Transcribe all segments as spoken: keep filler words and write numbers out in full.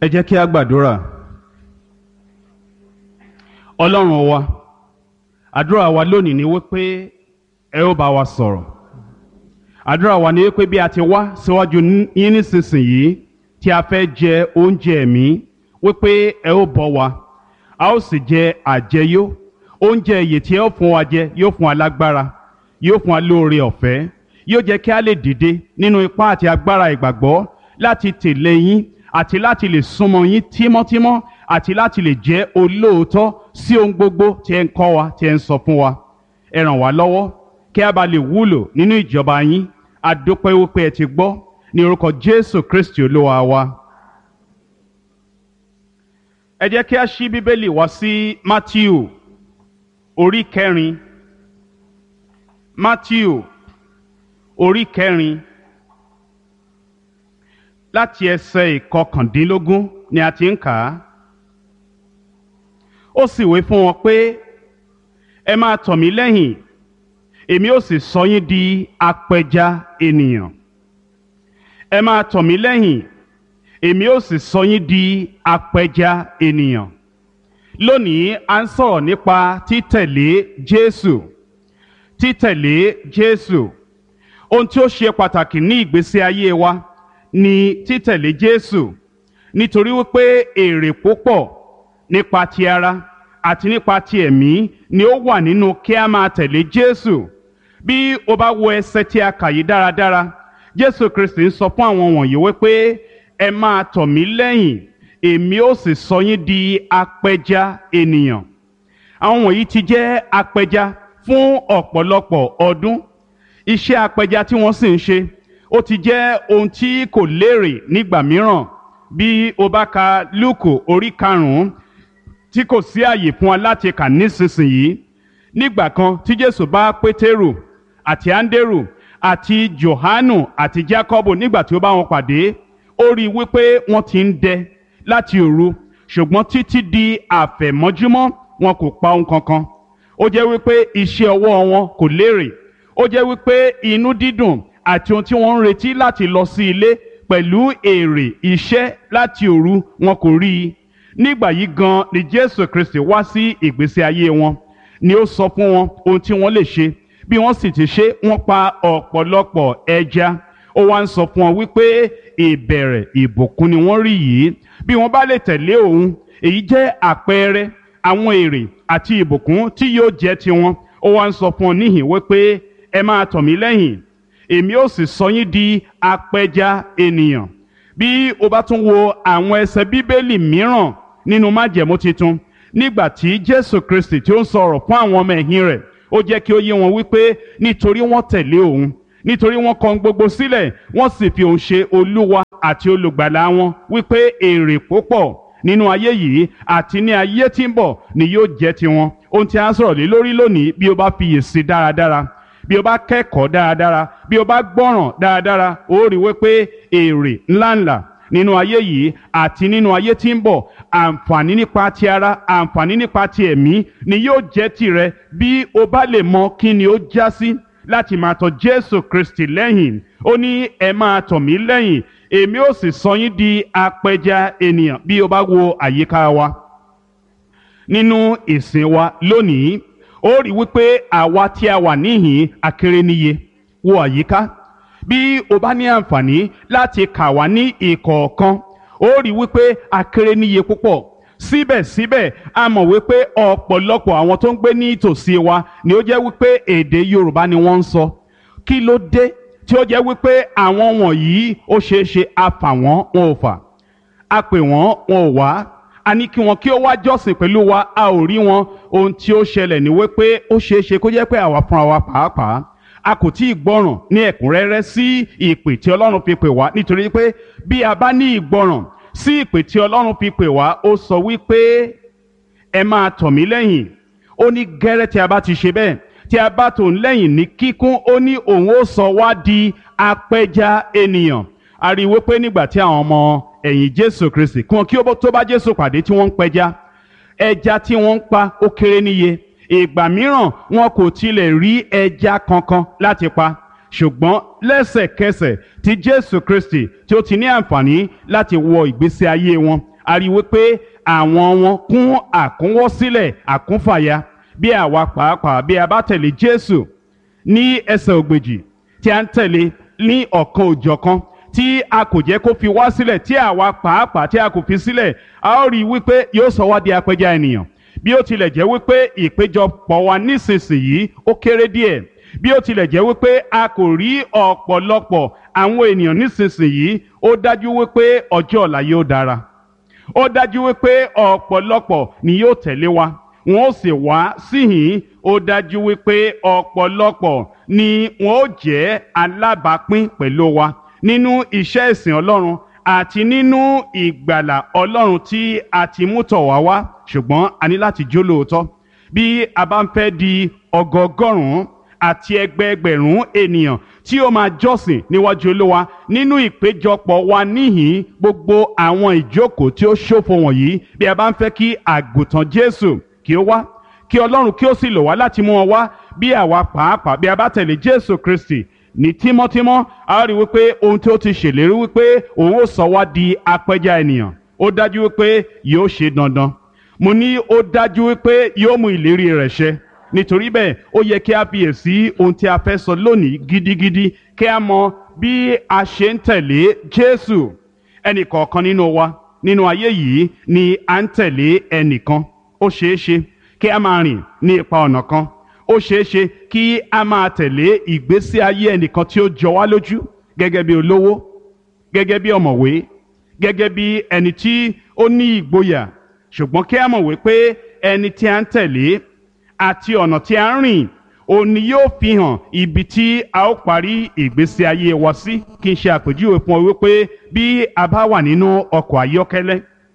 Ẹ jẹ́ kí a gbàdúrà. Ọlọ́run wa, àdúrà wa lónìí ni wípé ẹ ó bá wa sọ̀rọ̀. Àdúrà wa ni wípé bí a ti wá síwájú yín nísinsìnyí tí a fẹ́ jẹ oúnjẹ ẹ̀mí, wípé ẹ ó bọ́ wa, a ó sì jẹ àjẹyó. Oúnjẹ ìyè tí ẹ ó fún wa jẹ yóò fún wa lágbára, yóò fún wa lóore ọ̀fẹ́, yóò jẹ́ kí a lè dìde nínú ipá àti agbára ìgbàgbọ́ láti tẹ̀lé yín àti láti lè súnmọ́ yín tímọ́tímọ́ àti láti lè jẹ́ olóòótọ́ sí ohun gbogbo tí ẹ ń kọ́ wa, tí ẹ ń sọ fún wa. Ẹ ràn wá lọ́wọ́ kí a bá lè wúlò nínú ìjọba yín. A dúpẹ́ wípé ẹ ti gbọ́ ní orúkọ Jésù Kristi Olúwa wa. Ẹ jẹ́ kí a ṣí Bíbélì wá sí Mátíù orí kẹrin. Mátíù orí kẹrin láti ẹsẹ̀ ìkọkàndínlógún ni a ti ń kà á. Ó sì wí fún wọn pé ẹ máa tọ̀ mí lẹ́yìn, èmi ó sì sọ yín di apẹja ènìyàn. Ẹ máa tọ̀ mí lẹ́yìn, èmi ó sì sọ yín di apẹja ènìyàn. Lónìí a ń sọ̀rọ̀ nípa títẹ̀lé Jésù. Títẹ̀lé Jésù. Ohun tí ó ṣe pàtàkì ní ìgbésí ayé wa ni títẹ̀lé Jésù, nítorí wípé èrè púpọ̀ nípa ti ara àti nípa ti ẹ̀mí ni ó wà nínú kí a máa tẹ̀lé Jésù. Bí o bá wo ẹsẹ̀ tí a kà yìí dáradára, Jésù Kristi ń sọ fún àwọn wọ̀nyí wípé ẹ máa tọ̀ mí lẹ́yìn, èmi ó sì sọ yín di apẹja ènìyàn. Àwọn wọ̀nyí ti jẹ́ apẹja fún ọ̀pọ̀lọpọ̀ ọdún. Iṣẹ́ apẹja tí wọ́n sì ń ṣe ó ti jẹ́ ohun tí kò lérè nígbà mìíràn. Bí o bá ka Lúùkù orí karùn-ún tí kò sí àyè fún wa láti kà nísinsìnyí, nígbà kan tí Jésù bá Pétérù àti Áńdérù àti Jòhánù àti Jákọ́bù nígbà tí ó bá wọn pàdé, ó rí i wípé wọ́n ti ń dẹ láti òru, ṣùgbọ́n títí di àfẹ̀mọ́júmọ́ wọn kò pa ohun kankan. Ó jẹ́ wípé iṣẹ́ ọwọ́ wọn kò lérè. Ó jẹ́ wípé inú dídùn àti ohun tí wọ́n ń retí láti lọ sí ilé pẹ̀lú èrè iṣẹ́ láti òru wọn kò rí i. Nígbà yìí gan ni Jésù Kristi wá sí ìgbésí ayé wọn, ni ó sọ fún wọn ohun tí wọ́n lè ṣe. Bí wọ́n sì ti ṣe, wọ́n pa ọ̀pọ̀lọpọ̀ ẹja. Ó wá ń sọ fún wọn wípé ìbẹ̀rẹ̀ ìbùkún ni wọ́n rí yìí. Bí wọ́n bá lè tẹ̀lé òun, èyí jẹ́ àpẹẹrẹ àwọn èrè àti ìbùkún tí yóò jẹ́ tiwọn. Ó wá ń sọ fún wọn níhìn wípé ẹ máa tọ̀ mí lẹ́yìn, èmi ó sì sọ yín di apẹja ènìyàn. Bí o bá tún wo àwọn ẹsẹ̀ Bíbélì mìíràn nínú Májẹ̀mú Titun, nígbà tí Jésù Kristi tí ó ń sọ̀rọ̀ fún àwọn ọmọ ẹ̀yìn rẹ̀, ó jẹ́ kí ó yé wọn wípé nítorí wọ́n tẹ̀lé òun, nítorí wọ́n kọ̀ gbogbo sílẹ̀, wọ́n sì fi òun ṣe Olúwa àti Olùgbàlà wọn, wípé èrè púpọ̀ nínú ayé yìí àti ní ayé tí ń bọ̀ ni yóò jẹ́ tiwọn. Ohun tí a ń sọ̀rọ̀ lé lórí lónìí, bí o bá fiyèsí dáradára, bí o bá kẹ́kọ̀ọ́ dáradára, bí o bá gbọ́ràn dáradára, ó rí wípé èrè ńláńlá nínú ayé yìí àti nínú ayé tí ń bọ̀, àǹfààní nípa ti ara, àǹfààní nípa ti ẹ̀mí ni yóò jẹ́ tirẹ̀ bí o bá lè mọ kí ni ó já sí láti máa tọ̀ Jésù Kristi lẹ́yìn. Ó ní ẹ máa tọ̀ mí lẹ́yìn, èmi ó sì sọ yín di apẹja ènìyàn. Bí o bá wo àyíká wa nínú ìsìn wa lónìí, ó rí wípé àwa tí a wà níhìn akéré níye. Wo àyíká. Bí o bá ní àǹfààní láti kà wá ní ìkọ̀ọ̀kan, ó rí wípé akéré níye púpọ̀. Síbẹ̀síbẹ̀ a mọ̀ wípé ọ̀pọ̀lọpọ̀ àwọn tó ń gbé ní ìtòsí wa ni ó jẹ́ wípé èdè Yorùbá ni wọ́n ń sọ. Kí ló dé tí ó jẹ́ wípé àwọn wọ̀nyí ó ṣeé ṣe a fà wọ́n, wọn ò fà, a pè wọ́n, wọn ò wá, a ní kí wọn kí ó wá jọ́sìn pẹ̀lú wa, a ò rí wọn. Ohun tí ó ṣẹlẹ̀ ni wípé ó ṣeé ṣe kó jẹ́ pé àwa fúnra wa pàápàá a kò tí ì gbọ́ràn ní ẹ̀kúnrẹ́rẹ́ sí ìpè tí Ọlọ́run fi pè wá, nítorí pé bí a bá ní ìgbọ́ràn sí ìpè tí Ọlọ́run fi pè wá, ó sọ wípé ẹ máa tọ̀ mí lẹ́yìn. Ó ní gẹ́rẹ́ tí a bá ti ṣe bẹ́ẹ̀, tí a bá tò ń lẹ́yìn ní kíkún, ó ní òun ó sọ wá di apẹja ènìyàn. A rí i wípé nígbà tí àwọn ọmọ ẹ̀yìn Jésù Kristi kí wọn kí ó tó bá Jésù pàdé tí wọ́n ń pẹja, ẹja tí wọ́n ń pa ó kéré níye. Ìgbà mìíràn wọn kò tilẹ̀ rí ẹja kankan láti pa. ṣùgbọ́n lẹ́sẹ̀kẹsẹ̀ tí Jésù Kristi tí ó ti ní àǹfààní láti wọ ìgbésí ayé wọn a rí wípé àwọn wọn kún àkúnwọ́sílẹ̀ àkúnfàya bí àwa pàápàá bí a bá tẹ̀lé Jésù ní ẹsẹ̀ ògbèjì tí a ń tẹ̀lé ní ọ̀kan òjọ̀kan tí a kò jẹ́ kó fi wá sílẹ̀ tí àwa pàápàá tí a kò fi sílẹ̀ a ó rí wípé yóò sọ wá di apẹja ènìyàn bí ó tilẹ̀ jẹ́ wípé ìpéjọpọ̀ wa nísinsìnyí ó kéré díẹ̀ bí ó tilẹ̀ jẹ́ wípé a kò rí ọ̀pọ̀lọpọ̀ àwọn ènìyàn nísinsìnyí ó dájú wípé ọjọ́ ọ̀la yóò dára ó dájú wípé ọ̀pọ̀lọpọ̀ ni yóò tẹ̀lé wa wọn ó sì wá síhìn ó dájú wípé ọ̀pọ̀lọpọ̀ ni wọn ó jẹ́ alábàápín pẹ̀lú wa nínú iṣẹ́ ìsìn Ọlọ́run àti nínú ìgbàlà Ọlọ́run tí a ti mú tọ̀ wá wá ṣùgbọ́n a ní láti jó lóòótọ́ bí a bá ń fẹ́ di ọgọgọ́rùn-ún àti ẹgbẹẹgbẹ̀rún ènìyàn tí ó máa jọ́sìn níwájú Olúwa nínú ìpéjọpọ̀ wa níhìn gbogbo àwọn ìjókòó tí ó ṣófo wọ̀nyí bí a bá ń fẹ́ kí àgùntàn Jésù kí ó wá kí Ọlọ́run kí ó sì lò wá láti mú wọn wá bí àwa pàápàá bí a bá tẹ̀lé Jésù Kristi ní tímọ́tímọ́ a rí wípé ohun tí ó ti ṣèlérí wípé òun ó sọ wá di apẹja ènìyàn ó dájú wípé yóò ṣe dandan mo ní ó dájú wípé yóò mú ìlérí rẹ̀ ṣẹ nítorí bẹ́ẹ̀ ó yẹ kí a fiyèsí ohun tí a fẹ́ sọ lónìí gidigidi kí a mọ bí a ṣe ń tẹ̀lé Jésù ẹnì kọ̀ọ̀kan nínú wa nínú ayé yìí ni à ń tẹ̀lé ẹnìkan ó ṣeé ṣe kí a máa rìn ní ipa ọ̀nà kan ó ṣeé ṣe kí a máa tẹ̀lé ìgbésí ayé ẹnìkan tí ó jọ wá lójú gẹ́gẹ́ bí olówó gẹ́gẹ́ bí ọ̀mọ̀wé gẹ́gẹ́ bí ẹni tí ó ní ìgboyà ṣùgbọ́n kí a mọ̀ wípé ẹni tí a ń tẹ̀lé àti ọ̀nà tí a ń rìn òun ni yóò fi hàn ibi tí a ó parí ìgbésí ayé wa sí kí n ṣe àpèjúwe fún ọ wípé bí a bá wà nínú ọkọ̀ ayọ́kẹ́lẹ́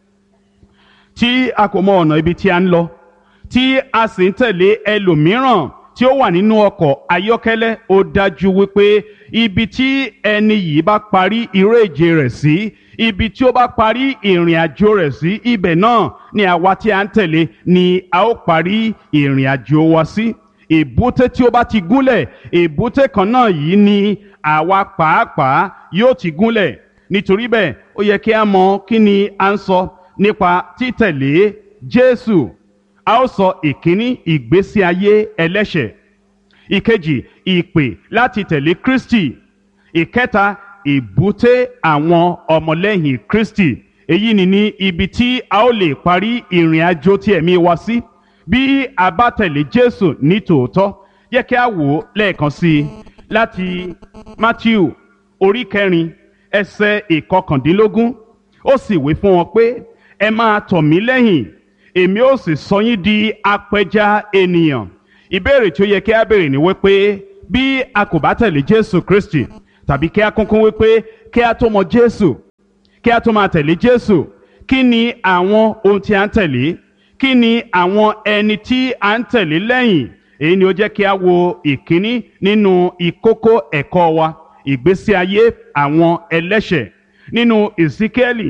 tí a kò mọ ọ̀nà ibi tí a ń lọ tí a sì ń tẹ̀lé ẹlòmíràn tí ó wà nínú ọkọ̀ ayọ́kẹ́lẹ́ ó dájú wípé ibi tí ẹni yìí bá parí eré ìje rẹ̀ sí ibi tí ó bá parí ìrìn àjò rẹ̀ sí ibẹ̀ náà ni àwa tí a ń tẹ̀lé ni a ó parí ìrìn àjò wa sí èbúté tí ó bá ti gúnlẹ̀ èbúté kan náà yìí ni àwa pàápàá yóò ti gúnlẹ̀ nítorí bẹ́ẹ̀ ó yẹ kí a mọ kí ni a ń sọ nípa títẹ̀lé Jésù a ó sọ ìkíní ìgbésí ayé ẹlẹ́ṣẹ̀ ìkejì ìpè láti tẹ̀lé Kristi ìkẹta ìbúté àwọn ọmọlẹ́yìn Kristi èyí ni ní ibi tí a ó lè parí ìrìn àjò tí ẹ̀mí wa sí bí a bá tẹ̀lé Jésù ní tòótọ́ yẹ kí a wò ó lẹ́ẹ̀kan sí i láti Mátíù orí kẹrin ẹsẹ̀ ìkọkàndínlógún ó sì wí fún wọn pé ẹ máa tọ̀ mí lẹ́yìn èmi ó sì sọ yín di apẹja ènìyàn ìbéèrè tí ó yẹ kí a béèrè ni wípé bí a kò bá tẹ̀lé Jésù Kristi tàbí kí a kúnkún wípé kí a tó mọ Jésù kí a tó máa tẹ̀lé Jésù kí ni àwọn ohun tí a ń tẹ̀lé kí ni àwọn ẹni tí a ń tẹ̀lé lẹ́yìn èyí ni ó jẹ́ kí a wo ìkíní nínú ìkókó ẹ̀kọ́ wa ìgbésí ayé àwọn ẹlẹ́ṣẹ̀ nínú Èsíkíẹ́lì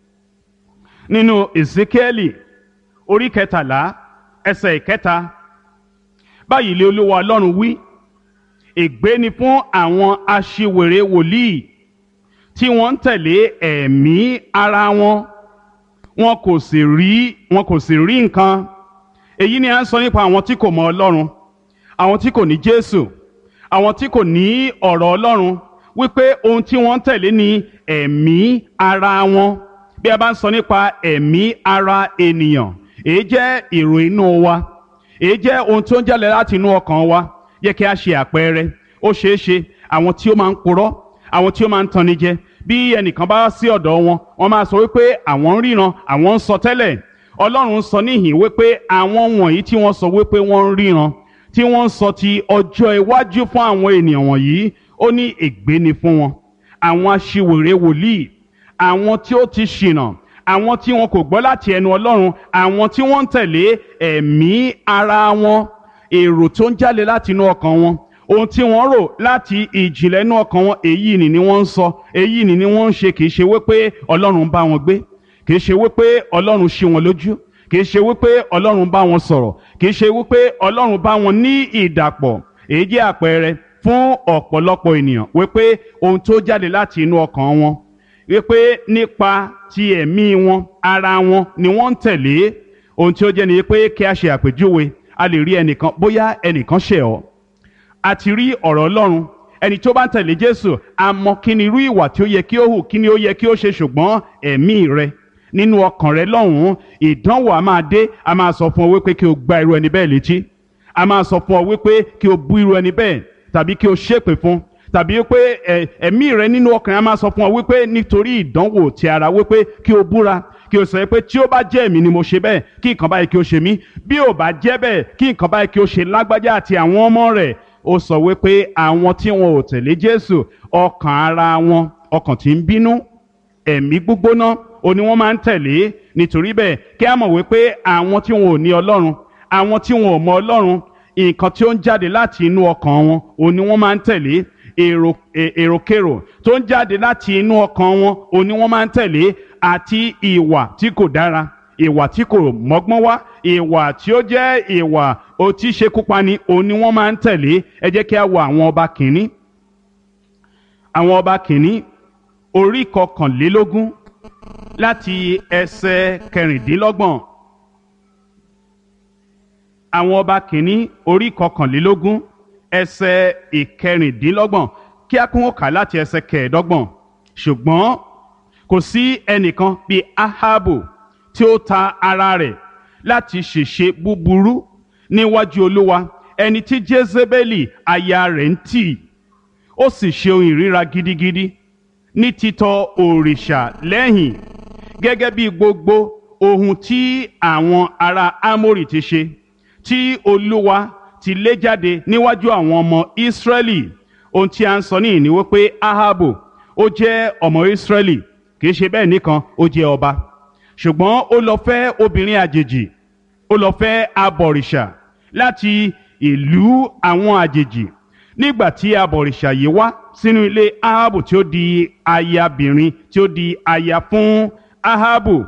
nínú Èsíkíẹ́lì orí kẹtàlá ẹsẹ̀ ìkẹta báyìí lé Olúwa Ọlọ́run wí ègbé ni fún àwọn aṣiwèrè wòlíì tí wọ́n ń tẹ̀lé ẹ̀mí ara wọn wọn kò sì rí wọn kò sì rí nǹkan èyí ni à ń sọ nípa àwọn tí kò mọ Ọlọ́run àwọn tí kò ní Jésù àwọn tí kò ní ọ̀rọ̀ Ọlọ́run wípé ohun tí wọ́n ń tẹ̀lé ni ẹ̀mí ara wọn bí a bá ń sọ nípa ẹ̀mí ara ènìyàn èyí jẹ́ èrò inú wa èyí jẹ́ ohun tí ó ń jáde láti inú ọkàn wa yẹ kí a ṣe àpẹẹrẹ ó ṣeé ṣe àwọn tí ó máa ń purọ́ àwọn tí ó máa ń tanni jẹ bí ẹnìkan bá sí ọ̀dọ̀ wọn wọ́n máa sọ wípé àwọn ń ríran àwọn ń sọ tẹ́lẹ̀ Ọlọ́run sọ níhìn wípé àwọn wọ̀nyí tí wọ́n sọ wípé wọ́n ń ríran tí wọ́n ń sọ ti ọjọ́ iwájú fún àwọn ènìyàn wọ̀nyí ó ní ègbé ni fún wọn àwọn aṣiwèrè wòlíì àwọn tí ó ti ṣìnà àwọn tí wọn kò gbọ́ láti ẹnu Ọlọ́run àwọn tí wọ́n ń tẹ̀lé ẹ̀mí ara wọn èrò tó ń jáde láti inú ọkàn wọn ohun tí wọ́n rò láti ìjìnlẹ̀ inú ọkàn wọn èyí ni ni wọ́n ń sọ èyí ni ni wọ́n ń ṣe kì í ṣe wípé Ọlọ́run bá wọn gbé kì í ṣe wípé Ọlọ́run ṣí wọn lójú kì í ṣe wípé Ọlọ́run bá wọn sọ̀rọ̀ kì í ṣe wípé Ọlọ́run bá wọn ní ìdàpọ̀ èyí jẹ́ àpẹẹrẹ fún ọ̀pọ̀lọpọ̀ ènìyàn wípé ohun tó jáde láti inú ọkàn wọn wípé nípa ti ẹ̀mí wọn ara wọn ni wọ́n ń tẹ̀lé. Ohun tí ó jẹ́ ni pé kí a ṣe àpèjúwe, a lè rí ẹnìkan, bóyá ẹnìkan ṣẹ̀ ọ́, a ti rí ọ̀rọ̀ Ọlọ́run, ẹni tó bá ń tẹ̀lé Jésù a mọ kí ni irú ìwà tí ó yẹ kí ó hù, kí ni ó yẹ kí ó ṣe, ṣùgbọ́n ẹ̀mí rẹ nínú ọkàn rẹ lọ́hùn-ún, ìdánwò a máa dé, a máa sọ fún ọ wípé kí o gba irú ẹni bẹ́ẹ̀ létí, a máa sọ fún ọ wípé kí o bú irú ẹni bẹ́ẹ̀ tàbí kí o ṣépè fún, tàbí wípé ẹ̀mí rẹ nínú ọkàn a máa sọ fún ọ wípé nítorí ìdánwò ti ara wípé kí o búra, kí o sọ pé tí ó bá jẹ́ èmi ni mo ṣe bẹ́ẹ̀ kí nǹkan báyìí kí o ṣe mí, bí ò bá jẹ́ bẹ́ẹ̀ kí nǹkan báyìí kí o ṣe lágbájá àti àwọn ọmọ rẹ̀. Ó sọ wípé àwọn tí wọn ò tẹ̀lé Jésù, ọkàn ara wọn, ọkàn tí ń bínú, ẹ̀mí gbígbóná, ó ní wọ́n máa ń tẹ̀lé. Nítorí bẹ́ẹ̀ kí a mọ̀ wípé àwọn tí wọn ò ní Ọlọ́run, àwọn tí wọn ò mọ Ọlọ́run, nǹkan tí ó ń jáde láti inú ọkàn wọn, ó ní wọ́n máa ń tẹ̀lé. èrò èròkérò tó ń jáde láti inú ọkàn wọn, ó ní wọ́n máa ń tẹ̀lé. Àti ìwà tí kò dára, ìwà tí kò mọ́gbọ́n wá, ìwà tí ó jẹ́ ìwà tí ṣekúpani, ó ní wọ́n máa ń tẹ̀lé. Ẹ jẹ́ kí a wo àwọn ọba kìíní, àwọn ọba kìíní orí kọkànlélógún láti ẹsẹ̀ kẹrìndínlọ́gbọ̀n. Àwọn ọba kìíní orí kọkànlélógún ẹsẹ̀ ìkẹrìndínlọ́gbọ̀n, kí a kún ó kà láti ẹsẹ̀ kẹẹ̀ẹ́dọ́gbọ̀n. Ṣùgbọ́n kò sí ẹnìkan bíi Ahabu tí ó ta ara rẹ̀ láti ṣèṣe búburú níwájú Olúwa, ẹni tí Jezebeli aya rẹ̀ ń tì, ó sì ṣe ohun ìríra gidigidi ní títọ̀ òrìṣà lẹ́yìn, gẹ́gẹ́ bí gbogbo ohun tí àwọn ará Amórì ti ṣe, tí Olúwa ti lé jáde níwájú àwọn ọmọ Ísírẹ́lì. Ohun tí a ń sọ níhìn ni wípé Ahabu ó jẹ́ ọmọ Ísírẹ́lì, kìí ṣe bẹ́ẹ̀ nìkan, ó jẹ́ ọba, ṣùgbọ́n ó lọ fẹ́ obìnrin àjèjì, ó lọ fẹ́ abọ̀rìṣà láti ìlú àwọn àjèjì. Nígbà tí abọ̀rìṣà yìí wá sínú ilé Ahabu tí ó di ayabìnrin, tí ó di aya fún Ahabu,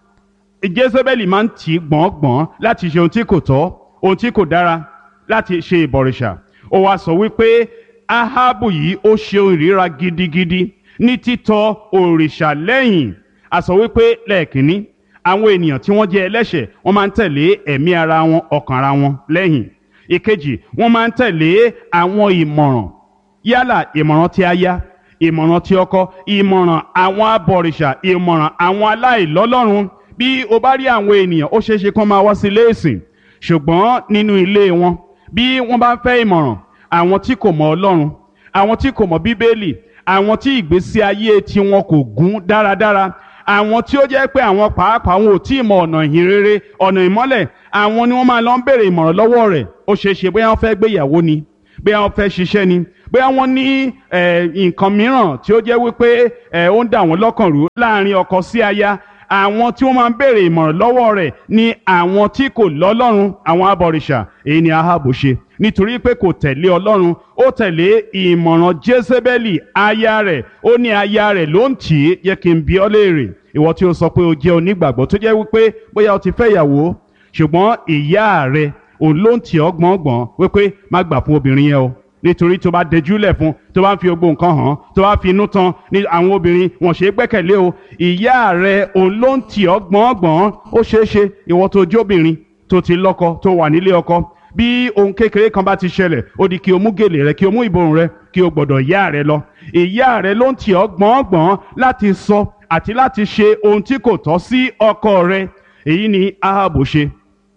Jezebeli máa ń tì í gbọ̀ngbọ̀n láti ṣe ohun tí kò tọ́, ohun tí kò dára, láti ṣe ìbọ̀rìṣà. Ó wá sọ wípé Ahabu yìí ó ṣe ohun ìríra gidigidi ní títọ̀ òrìṣà lẹ́yìn. A sọ wípé lẹ́ẹ̀kínní, àwọn ènìyàn tí wọ́n jẹ́ ẹlẹ́ṣẹ̀ wọ́n máa ń tẹ̀lé ẹ̀mí ara wọn, ọkàn ara wọn lẹ́yìn. Ìkejì, wọ́n máa ń tẹ̀lé àwọn ìmọ̀ràn, yálà ìmọ̀ràn ti aya, ìmọ̀ràn ti ọkọ, ìmọ̀ràn àwọn abọ̀rìṣà, ìmọ̀ràn àwọn aláìlọ́lọ́run. Bí o bá rí àwọn ènìyàn, ó ṣeé ṣe kán máa wá sí ilé ìsìn, ṣùgbọ́n nínú ilé wọn, bí wọ́n bá fẹ́ ìmọ̀ràn, àwọn tí kò mọ Ọlọ́run, àwọn tí kò mọ Bíbélì, àwọn tí ìgbésí ayé tí wọn kò gún dáradára, àwọn tí ó jẹ́ pé àwọn pàápàá wọn ò tí ì mọ ọ̀nà ìhìn rere, ọ̀nà ìmọ́lẹ̀, àwọn ni wọ́n máa lọ ń béèrè ìmọ̀ràn lọ́wọ́ rẹ̀. Ó ṣeé ṣe bóyá wọ́n fẹ́ gbéyàwó ni, bóyá wọ́n fẹ́ ṣiṣẹ́ ni, bóyá wọ́n ní nǹkan mìíràn tí ó jẹ́ wípé ó ń dà wọ́n lọ́kàn rú láàrin ọkọ sí aya. Àwọn tí wọ́n máa ń béèrè ìmọ̀ràn lọ́wọ́ rẹ̀ ni àwọn tí kò lọ́lọ́run, àwọn abọ̀rìṣà. Èyí ni Ahabu ṣe, nítorí pé kò tẹ̀lé Ọlọ́run, ó tẹ̀lé ìmọ̀ràn Jezebeli aya rẹ̀. Ó ní aya rẹ̀ ló ń tì í. Yẹ kí n bi ọ́ léèrè, ìwọ tí ó sọ pé o jẹ́ onígbàgbọ́, tó jẹ́ wípé bóyá o ti fẹ́ ìyàwó, ṣùgbọ́n ìyá rẹ̀ òun ló ń tì ọ́ gbọ̀ngbọ̀n wípé má gbà fún obìnrin yẹn o, nítorí tó bá dẹjúlẹ̀ fún, tó bá ń fi gbogbo nǹkan hàn, tó bá fi inú tán ní àwọn obìnrin wọn ṣe é gbẹ́kẹ̀lé o. Ìyá rẹ̀ òun ló ń tì ọ́ gbọ̀ngbọ̀n. Ó ṣeé ṣe ìwọ tó jóbìnrin, tó ti lọ́kọ, tó wà nílé ọkọ, bí ohun kékeré kan bá ti ṣẹlẹ̀, ó di kí o mú gèlè rẹ, kí o mú ìborùn rẹ, kí o gbọ́dọ̀ ìyá rẹ lọ. Ìyá rẹ ló ń tì ọ́ gbọ̀ngbọ̀n láti sọ àti láti ṣe ohun tí kò tọ́ sí ọkọ rẹ. Èyí ni Ahabu ṣe.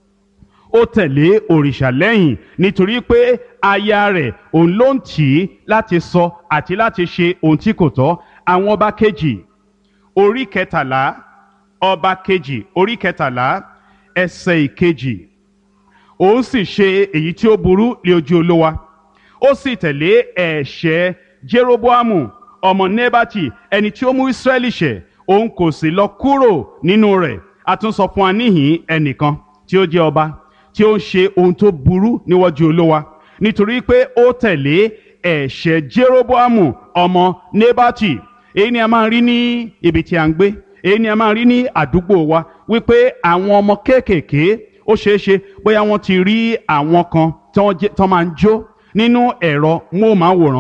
Ó tẹ̀lé òrìṣà lẹ́yìn, nítorí pé aya rẹ̀ òun ló ń tì í láti sọ àti láti ṣe ohun tí kò tọ́. Àwọn ọba kejì orí kẹtàlá, ọba kejì orí kẹtàlá ẹsẹ̀ ìkejì. Òun sì ṣe èyí tí ó burú lé ojú Olúwa, ó sì tẹ̀lé ẹ̀ṣẹ̀ Jeroboamu ọmọ Nebati, ẹni tí ó mú Israẹli ṣẹ̀, òun kò sì lọ kúrò nínú rẹ̀. A tún sọ fún wa níhìn ẹnìkan tí ó jẹ́ ọba tí ó ń ṣe ohun tó burú níwájú Olúwa, nítorí pé ó tẹ̀lé ẹ̀ṣẹ̀ Jeroboamu ọmọ Nebati. Èyí ni a máa rí ní ibi tí a ń gbé, èyí ni a máa rí ní àdúgbò wa, wípé àwọn ọmọ kéékèèké, ó ṣeé ṣe bóyá wọ́n ti rí àwọn kan tí wọ́n máa ń jó nínú ẹ̀rọ móhùnmáwòrán,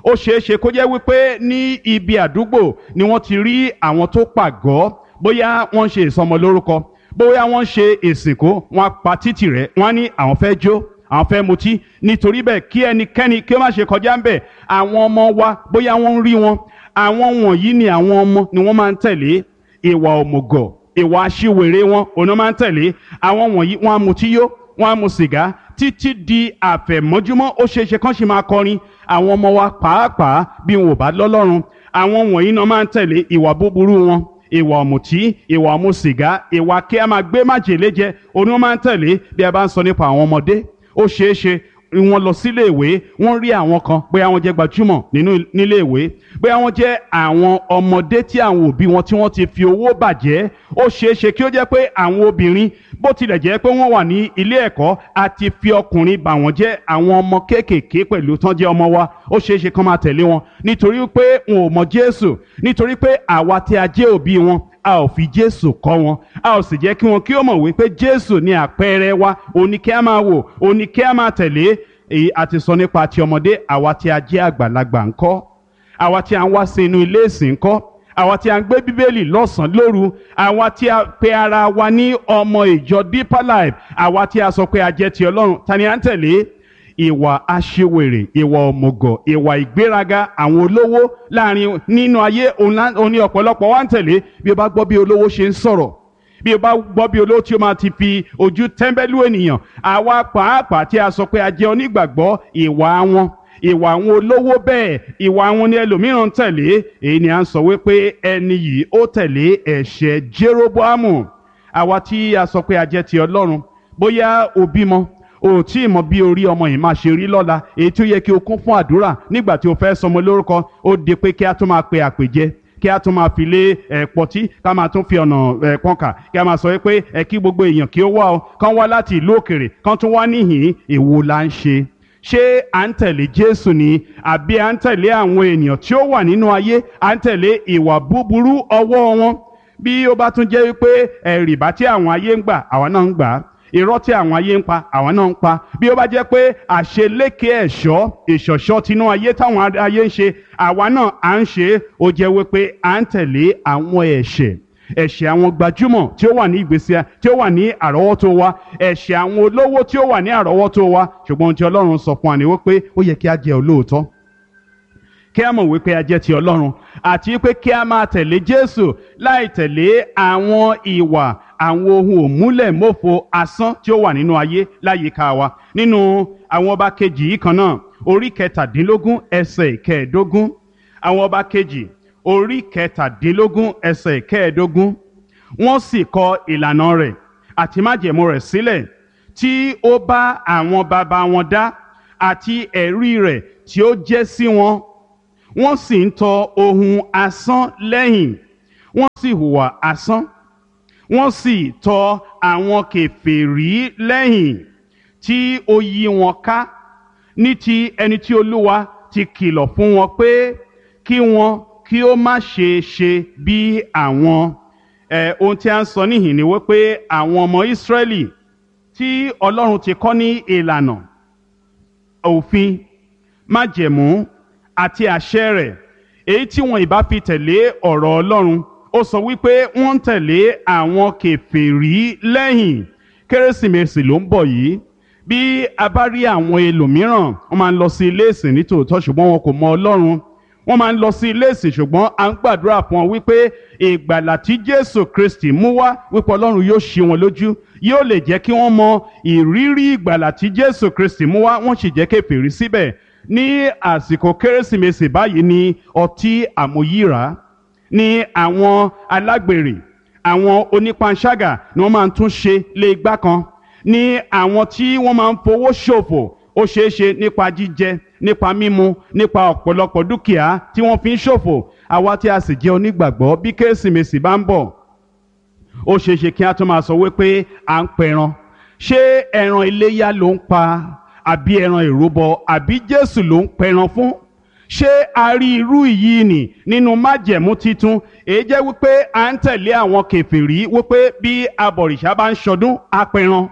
ó ṣeé ṣe kó jẹ́ wípé ní ibi àdúgbò ni wọ́n ti rí àwọn tó pàgọ́, bóyá wọ́n ń ṣe ìsọmọlórúkọ, bóyá wọ́n ń ṣe ìsìnkú, wọ́n á pa títì rẹ̀, wọ́n á ní àwọn fẹ́ jó, àwọn fẹ́ mutí. Nítorí bẹ́ẹ̀ kí ẹnikẹ́ni kí ó má ṣe kọjá ń bẹ̀. Àwọn ọmọ wa bóyá wọ́n ń rí wọn, àwọn wọ̀nyí ni àwọn ọmọ ni wọ́n máa ń tẹ̀lé. Ìwà òmùgọ̀, ìwà aṣiwèrè wọn òun náà máa ń tẹ̀lé. Àwọn wọ̀nyí wọ́n á mutí yó, wọ́n á mu sìgá títí di àfẹ̀mọ́júmọ́. Ó ṣeé ṣe kán sì máa kọrin. Àwọn ọmọ wa pàápàá bí wọn ò bá lọ́lọ́run, àwọn wọ̀nyí náà máa ń tẹ̀lé ìwà búburú wọn. Ìwà ọ̀mùtí, ìwà ọ̀mù sìgá, ìwà kí a máa gbé májèlé jẹ òun náà máa ń tẹ̀lé. Bí a bá ń sọ nípa àwọn ọmọdé, ó ṣeé ṣe wọ́n lọ sílé ìwé, wọ́n rí àwọn kan bóyá wọ́n jẹ́ gbajúmọ̀ nínú nílé ìwé, bóyá wọ́n jẹ́ àwọn ọmọdé tí àwọn òbí wọn tí wọ́n ti fi owó bàjẹ́. Ó ṣeé ṣe kí ó jẹ́ pé àwọn obìnrin, bó tilẹ̀ jẹ́ pé wọ́n wà ní ilé ẹ̀kọ́, àti fi ọkùnrin bà wọ́n jẹ́. Àwọn ọmọ kéékèèké pẹ̀lú tán jẹ́ ọmọ wa, ó ṣeé ṣe kán máa tẹ̀lé wọn nítorí pé wọn ò mọ Jésù, nítorí pé àwa tí a jẹ́ òbí wọn a ò fi Jésù kọ́ wọn, a ò sì jẹ́ kí wọn kí ó mọ̀ wípé Jésù ni àpẹẹrẹ wa, òun ni kí a máa wò, òun ni kí a máa tẹ̀lé. Èyí a ti sọ nípa ti ọmọdé. Àwa tí a jẹ́ àgbàlagbà ńkọ́? Àwa tí a ń wá sí inú ilé ìsìn ńkọ́? Àwa tí a ń gbé Bíbélì lọ́sàn-án lóru? Àwa tí a pe ara wa ní ọmọ ìjọ Deeper Life? Àwa tí a sọ pé a jẹ́ ti Ọlọ́run, ta ni à ń tẹ̀lé? Ìwà aṣiwèrè, ìwà òmùgọ̀, ìwà ìgbéraga àwọn olówó láàrin nínú ayé òun ni ọ̀pọ̀lọpọ̀ wa ń tẹ̀lé. Bí o bá gbọ́ bí olówó ṣe ń sọ̀rọ̀, bí o bá gbọ́ bí olówó tí ó máa ti fi ojú tẹ́ńbẹ́lú ènìyàn, àwa pàápàá tí a sọ pé a jẹ́ onígbàgbọ́, ìwà wọn, ìwà àwọn olówó bẹ́ẹ̀, ìwà wọn ni ẹlòmíràn ń tẹ̀lé. Èyí ni à ń sọ wípé ẹni yìí ó tẹ̀lé ẹ̀ṣẹ̀ Jeroboamu. Àwa tí a sọ pé a jẹ́ ti Ọlọ́run, bóyá o bímọ, o tí ì mọ bí orí ọmọ yìí máa ṣe rí lọ́la, èyí tí ó yẹ kí o kún fún àdúrà nígbà tí o fẹ́ sọmọ lórúkọ, ó di pé kí a tún máa pe àpèjẹ, kí a tún máa fi lé ẹ̀ pọtí, ká máa tún fi ọ̀nà ẹ̀ pọ́nkà, kí a máa sọ pé ẹ kí gbogbo èèyàn kí ó wá o, kán wá láti ìlú òkèrè, kán tún wá níhìn-ín. Èwo la ń ṣe? Ṣé à ń tẹ̀lé Jésù ni, àbí à ń tẹ̀lé àwọn ènìyàn tí ó wà nínú ayé, à ń tẹ̀lé ìwà búburú ọwọ́ wọn? Bí ó bá tún jẹ́ wípé ẹ̀rìbá tí àwọn ayé ń gbà, àwa náà ń gbà á. Irọ́ tí àwọn ayé ń pa, àwọn náà ń pa. Bí ó bá jẹ́ pé àṣeléke ẹ̀ṣọ́, ìṣọ̀ṣọ́ tinú ayé táwọn ayé ń ṣe, àwa náà à ń ṣe é. Ó jẹ́ wípé à ń tẹ̀lé àwọn ẹ̀ṣẹ̀, ẹ̀ṣẹ̀ àwọn gbajúmọ̀ tí ó wà ní ìgbésí tí ó wà ní àrọ́wọ́tó wa, ẹ̀ṣẹ̀ àwọn olówó tí ó wà ní àrọ́wọ́tó wa. Ṣùgbọ́n ohun tí Ọlọ́run sọ fún wa ni wípé ó yẹ kí a jẹ́ olóòótọ́, kí a mọ̀ wípé a jẹ́ ti Ọlọ́run, àti wípé kí a máa tẹ̀lé Jésù láì tẹ̀lé àwọn ìwà, àwọn ohun òmúlẹ̀mófo asán tí ó wà nínú ayé láyìíká wa. Nínú àwọn ọba kejì yìí kan náà, orí kẹtàdínlógún ẹsẹ̀ kẹẹ̀ẹ́dógún. Àwọn ọba kejì orí kẹtàdínlógún ẹsẹ̀ kẹẹ̀ẹ́dógún. Wọ́n sì kọ ìlànà rẹ̀ àti májẹ̀mú rẹ̀ sílẹ̀ tí ó bá àwọn baba wọn dá, àti ẹ̀rí rẹ̀ tí ó jẹ́ sí wọn. Wọ́n sì ń tọ ohun asán lẹ́yìn, wọ́n sì hùwà asán, wọ́n sì tọ àwọn kèfèrí lẹ́yìn tí ó yí wọn ká, ní ti ẹni tí Olúwa ti kìlọ̀ fún wọn pé kí wọn kí ó má ṣe ṣe bí àwọn. ẹ ohun tí a ń sọ níhìn ni wípé àwọn ọmọ Ísírẹ́lì tí Ọlọ́run ti kọ́ ní ìlànà, òfin, májẹ̀mú àti àṣẹ rẹ̀, èyí tí wọn ìbá fi tẹ̀lé ọ̀rọ̀ Ọlọ́run, ó sọ wípé wọ́n ń tẹ̀lé àwọn kèfèrí lẹ́yìn. Kérésìmesì ló ń bọ̀ yìí. Bí a bá rí àwọn ẹlòmíràn, wọ́n máa ń lọ sí ilé ìsìn nítòótọ́ ṣùgbọ́n wọn kò mọ Ọlọ́run. Wọ́n máa ń lọ sí ilé ìsìn ṣùgbọ́n à ń gbàdúrà fún wọn wípé ìgbàlà tí Jésù Kristi mú wá, wípé Ọlọ́run yóò ṣí wọn lójú, yóò lè jẹ́ kí wọ́n mọ ìrírí ìgbàlà tí Jésù Kristi mú wá, wọ́n sì jẹ́ kèfèrí síbẹ̀. Ní àsìkò Kérésìmesì báyìí ni ọtí àmuyíra, ní àwọn alágbèrè, àwọn onípanṣágà ni wọ́n máa ń tún ṣe lé igbá kan, ní àwọn tí wọ́n máa ń fowó ṣòfò, ó ṣeé ṣe nípa jíjẹ, nípa mímu, nípa ọ̀pọ̀lọpọ̀ dúkìá tí wọ́n fi ń ṣòfò. Àwa tí a sì jẹ́ onígbàgbọ́, bí Kérésìmesì bá ń bọ̀, ó ṣeé ṣe kí a tún máa sọ wípé à ń pẹran. Ṣé ẹran iléyá ló ń pa, àbí ẹran ìrúbọ, àbí Jésù ló ń pẹran fún? Ṣé a rí irú yìí nì nínú májẹ̀mú titun? Èyí jẹ́ wípé à ń tẹ̀lé àwọn kèfèrí wípé bí abọ̀rìṣà bá ń ṣọdún, á pẹran.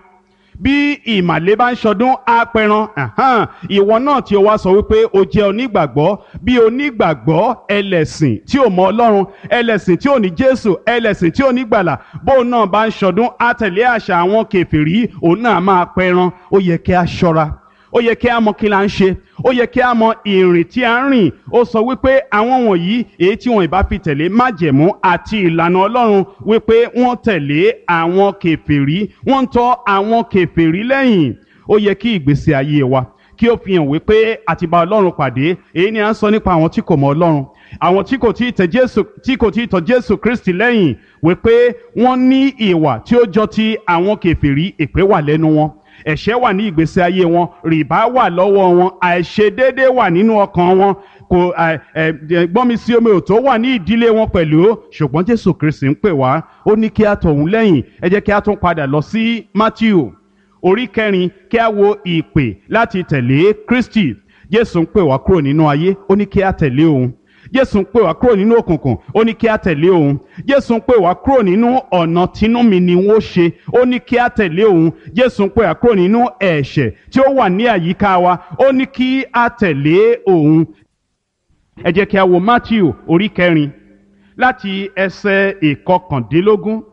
bí ìmàle bá ń ṣọdún á pẹran, ìwọ náà tí o wá sọ wípé o jẹ́ onígbàgbọ́, bí onígbàgbọ́ ẹlẹ́sìn tí ò mọ Ọlọ́run, ẹlẹ́sìn tí ò ní Jésù, ẹlẹ́sìn tí ò ní gbàlà, bóun náà bá ń ṣọdún á tẹ̀lé àṣà àwọn kèfèrí, òun náà máa pẹran. Ó yẹ kí a ṣọ́ra, ó yẹ kí a mọ kí la ń ṣe, ó yẹ kí a mọ ìrìn tí a ń rìn. Ó sọ wípé àwọn wọ̀nyí èyí tí wọn ìbá fi tẹ̀lé májẹ̀mú àti ìlànà Ọlọ́run, wípé wọ́n tẹ̀lé àwọn kèfèrí, wọ́n ń tọ̀ àwọn kèfèrí lẹ́yìn. Ó yẹ kí ìgbésí ayé wa kí ó fi hàn wípé a ti bá Ọlọ́run pàdé. Èyí ni à ń sọ nípa àwọn tí kò mọ Ọlọ́run, àwọn tí kò tí ì tẹ̀ Jésù, tí kò tí ì tọ̀ Jésù Kristi lẹ́yìn, wípé wọ́n ní ìwà tí ó jọ ti àwọn kèfèrí. Èpè wà lẹ́nu wọn, ẹ̀ṣẹ̀ wà ní ìgbésí ayé wọn, rìbá wà lọ́wọ́ wọn, àìṣedéédé wà nínú ọkàn wọn, kò gbọ́nmi sí omi òtó wà ní ìdílé wọn pẹ̀lú. Ṣùgbọ́n Jésù Kristi ń pè wá, ó ní kí a tọ̀ òun lẹ́yìn. Ẹ jẹ́ kí a tún padà lọ sí Mátíù orí kẹrin kí a wo ìpè láti tẹ̀lé Kristi. Jésù ń pè wá kúrò nínú ayé, ó ní kí a tẹ̀lé òun. Jésù ń pè wá kúrò nínú òkùnkùn, ó ní kí a tẹ̀lé òun. Jésù ń pè wá kúrò nínú ọ̀nà tínú mi ni wọ́n ṣe, ó ní kí a tẹ̀lé òun. Jésù ń pè wá kúrò nínú ẹ̀ṣẹ̀ tí ó wà ní àyíká wa, ó ní kí a tẹ̀lé òun. Ẹ jẹ́ kí a wo Mátíù orí kẹrin láti ẹsẹ̀ ìkọkàndínlógún.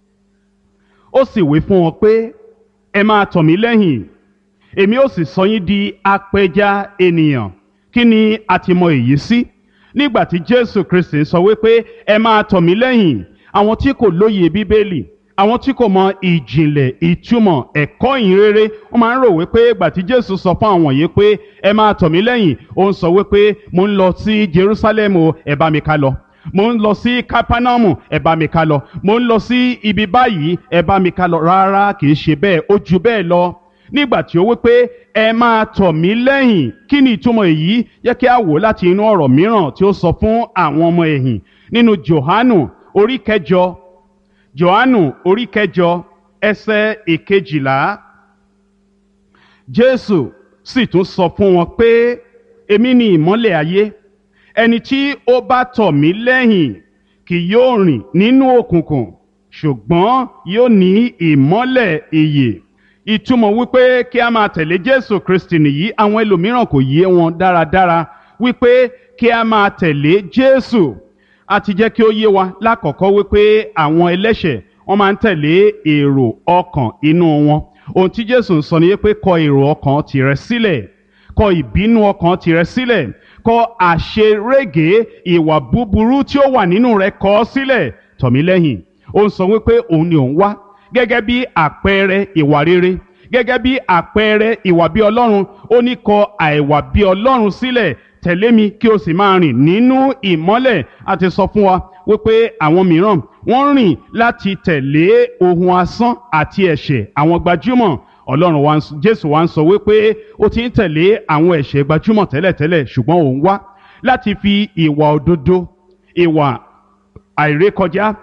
Ó sì wí fún wọn pé, ẹ máa tọ̀ mí lẹ́yìn, èmi ó sì sọ yín di apẹja ènìyàn. Kí ni a ti mọ èyí sí? Nígbà tí Jésù Kristi sọ wípé ẹ máa tọ̀ mí lẹ́yìn, àwọn tí kò lóye Bíbélì, àwọn tí kò mọ ìjìnlẹ̀ ìtumọ̀ ẹ̀kọ́ ìhìnrere, wọ́n máa ń rò wípé ìgbà tí Jésù sọ fún àwọn yìí pé ẹ máa tọ̀ mí lẹ́yìn, ó ń sọ wípé mo ń lọ sí Jerúsálẹ́mù, ẹ bá mi ká lọ. Mo ń lọ sí Kápánámù, ẹ bá mi ká lọ. Mo ń lọ sí ibi báyìí, ẹ bá mi ká lọ. Rárá, kì í ṣe bẹ́ẹ̀, ó ju bẹ́ẹ̀ lọ. Nígbà tí ó wí pé ẹ máa tọ̀ mí lẹ́yìn, kí ni ìtumọ̀ èyí? Yẹ kí a wò láti inú ọ̀rọ̀ mìíràn tí ó sọ fún àwọn ọmọ ẹ̀yìn nínú Jòhánù orí kẹjọ, Jòhánù orí kẹjọ ẹsẹ̀ ìkejìlá. Jésù sì tún sọ fún wọn pé èmi ni ìmọ́lẹ̀ ayé, ẹni tí ó bá tọ̀ mí lẹ́yìn kì yóò rìn nínú òkùnkùn, ṣùgbọ́n yóò ní ìmọ́lẹ̀ ìyè. Ìtumọ̀ wípé kí a máa tẹ̀lé Jésù Kristi nìyí. Àwọn ẹlòmíràn kò yé wọn dáradára wípé kí a máa tẹ̀lé Jésù. A ti jẹ́ kí ó yé wa lákọ̀ọ́kọ́ wípé àwọn ẹlẹ́ṣẹ̀ wọ́n máa ń tẹ̀lé èrò ọkàn inú wọn. Ohun tí Jésù ń sọ ni pé kọ èrò ọkàn tìrẹ sílẹ̀, kọ ìbínú ọkàn tìrẹ sílẹ̀, kọ àṣerége ìwà búburú tí ó wà nínú rẹ, kọ ọ́ sílẹ̀, tọ̀ mí lẹ́yìn. Ó ń sọ wípé òun ni òun wá gẹ́gẹ́ bí àpẹẹrẹ ìwà rere, gẹ́gẹ́ bí àpẹẹrẹ ìwà bí Ọlọ́run. Ó ní kọ àìwà bí Ọlọ́run sílẹ̀, tẹ̀lé mi kí o sì máa rìn nínú ìmọ́lẹ̀. A ti sọ fún wa wípé àwọn mìíràn wọ́n rìn láti tẹ̀lé ohun asán àti ẹ̀ṣẹ̀ àwọn gbajúmọ̀. Ọlọ́run wa, Jésù wa ń sọ wípé ó ti ń tẹ̀lé àwọn ẹ̀ṣẹ̀ gbajúmọ̀ tẹ́lẹ̀tẹ́lẹ̀, ṣùgbọ́n òun wá láti fi ìwà òdodo, ìwà àìrékọjá